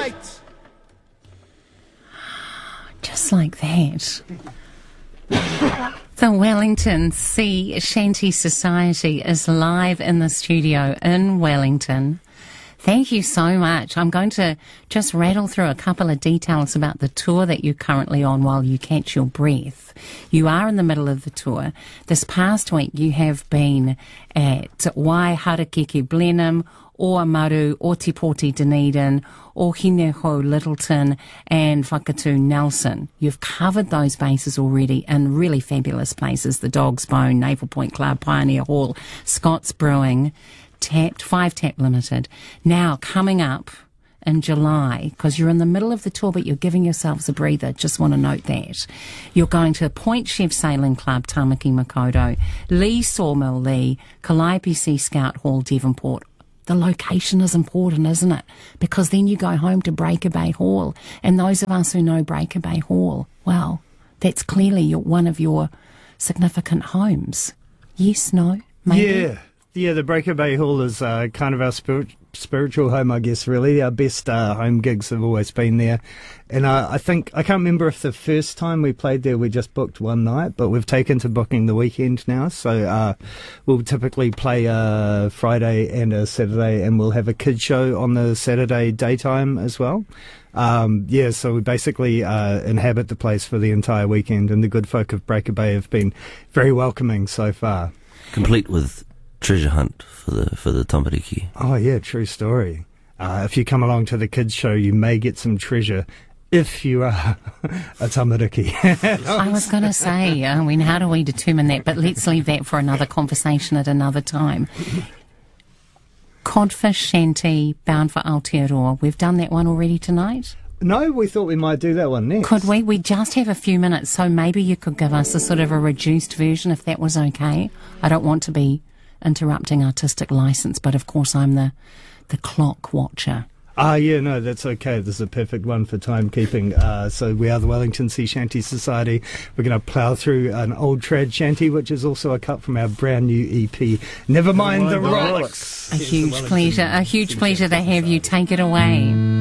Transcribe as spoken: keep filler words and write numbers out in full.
Right! Just like that. The Wellington Sea Shanty Society is live in the studio in Wellington. Thank you so much. I'm going to just rattle through a couple of details about the tour that you're currently on while you catch your breath. You are in the middle of the tour. This past week you have been at Waiharakeke Blenheim, or Maru, or Te Poti Dunedin, or Hineho Littleton, and Whakatu Nelson. You've covered those bases already in really fabulous places, the Dog's Bone, Naval Point Club, Pioneer Hall, Scott's Brewing, Tapped, Five Tap Limited. Now, coming up in July, because you're in the middle of the tour, but you're giving yourselves a breather, just want to note that. You're going to Point Chef Sailing Club, Tamaki Makaurau, Lee Sawmill Lee, Calliope Sea Scout Hall, Devonport. The location is important, isn't it? Because then you go home to Breaker Bay Hall. And those of us who know Breaker Bay Hall, well, that's clearly your, one of your significant homes. Yes, no, maybe? Yeah. Yeah, the Breaker Bay Hall is uh, kind of our spirit, spiritual home, I guess, really. Our best uh, home gigs have always been there. And uh, I think, I can't remember if the first time we played there we just booked one night, but we've taken to booking the weekend now. So uh, we'll typically play a Friday and a Saturday, and we'll have a kids show on the Saturday daytime as well. Um, yeah, so we basically uh, inhabit the place for the entire weekend, and the good folk of Breaker Bay have been very welcoming so far. Complete with treasure hunt for the for the Tamariki. Oh yeah, true story. Uh, if you come along to the kids show, you may get some treasure if you are a Tamariki. I was going to say, I mean, how do we determine that? But let's leave that for another conversation at another time. Codfish Shanty, bound for Aotearoa. We've done that one already tonight. No, we thought we might do that one next. Could we? We just have a few minutes, so maybe you could give us a sort of a reduced version if that was okay. I don't want to be interrupting artistic license, but of course I'm the the clock watcher. Ah, yeah, no, that's okay. This is a perfect one for timekeeping. Uh, so we are the Wellington Sea Shanty Society. We're going to plough through an old trad shanty, which is also a cut from our brand new E P. Never mind the, the rocks. A huge pleasure, a huge pleasure to have you. Take it away.